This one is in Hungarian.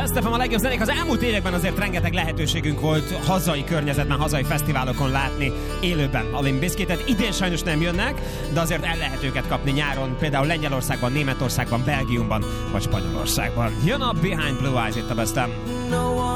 Best FM a legjobb zenék. Az elmúlt években azért rengeteg lehetőségünk volt hazai környezetben, hazai fesztiválokon látni élőben a Limp Bizkitet. Idén sajnos nem jönnek, de azért el lehet őket kapni nyáron, például Lengyelországban, Németországban, Belgiumban vagy Spanyolországban. Jön a Behind Blue Eyes itt a Best FM.